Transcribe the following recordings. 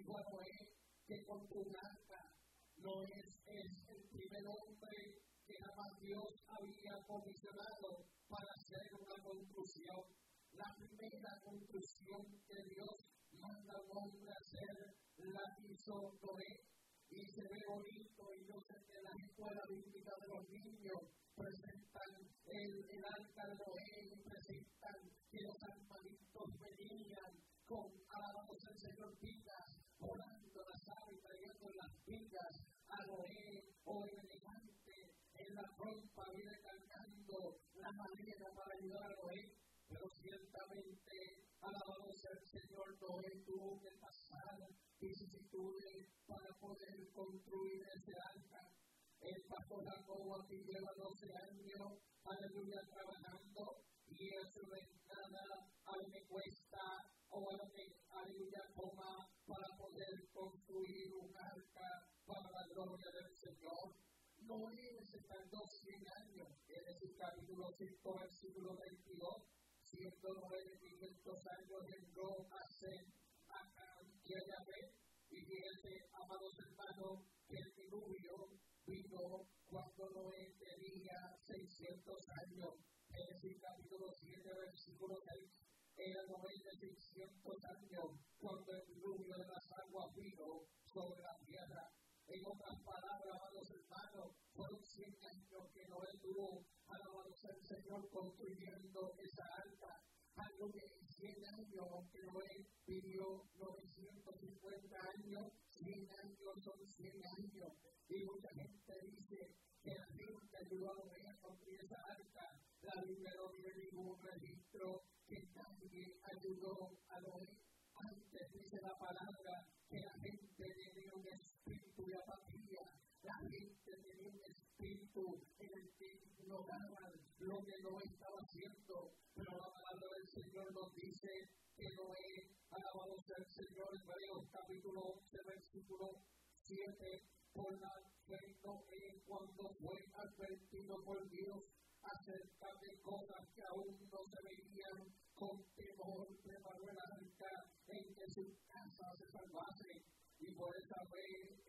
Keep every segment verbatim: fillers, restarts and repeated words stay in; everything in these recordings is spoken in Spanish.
dijo a Noé que con tu arca. Noé es, es el primer hombre que jamás Dios había comisionado para hacer una construcción. La primera construcción que Dios manda a un hombre a hacer la hizo Noé. Y se ve bonito, y yo sé que la escuela bíblica de los niños presentan el, el arca de Noé y presentan que los animalitos venían con alabados del Señor vidas, volando las aves y trayendo las vidas a Noé, o elegante, en la trompa viene cargando la madera para ayudar a Noé, pero ciertamente, alabado sea el Señor, Noé tuvo que pasar vicisitudes para poder construir ese arca. El pastor Jacobo aquí lleva doce años, aleluya, trabajando, y eso no es nada, a lo que cuesta, o a lo que, aleluya, toma para poder construir un arca para la gloria del Señor. Noé se tardó cien años, en el capítulo cinco, versículo veintidós, ciento nueve, quinientos años entró a ser a y a Yahvé, y fíjense, amados hermanos, que el diluvio vino cuando Noé tenía seiscientos años. Génesis capítulo siete, versículo seis. Era Noé de seiscientos años cuando el diluvio de las aguas vino sobre la tierra. En otras palabras, amados hermanos, fueron cien años que Noé tuvo, alabado sea el Señor, construyendo esa arca. Algo de cien años, aunque Noé vivió novecientos cincuenta años, cien años son cien años. Y mucha gente dice que la gente ayudó a Noé a construir esa arca. La Biblia no tiene ningún registro que nadie ayudó a Noé. Antes dice la palabra que la gente tenía un espíritu de apatía, la gente tenía un espíritu en el que ignoraban lo que Noé estaba haciendo, pero la palabra del Señor nos dice que Noé, alabado sea el Señor, en Hebreos capítulo once, versículo siete, por la fe Noé, cuando fue advertido por Dios acerca de cosas que aún no se veían, con temor preparó el arca en que su casa se salvase, y por esa fe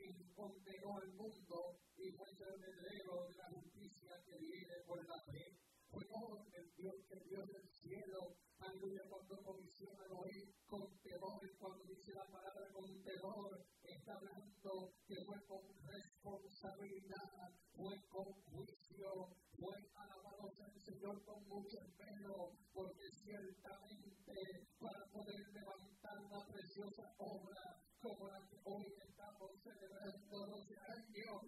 condenó al mundo y fue el heredero de la justicia que viene por la fe. Fue el Dios, el Dios del cielo, aleluya, cuando comisiona a Noé con temor, cuando dice la palabra con temor, está hablando que fue con responsabilidad, fue con juicio, fue alabado sea el Señor con mucho empeño, porque ciertamente para poder levantar una preciosa obra como la que hoy estamos celebrando doce años,